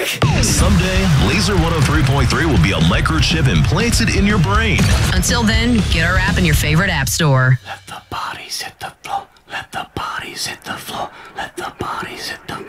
Someday, Laser 103.3 will be a microchip implanted in your brain. Until then, get our app in your favorite app store. Let the bodies hit the floor. Let the bodies hit the floor. Let the bodies hit the floor.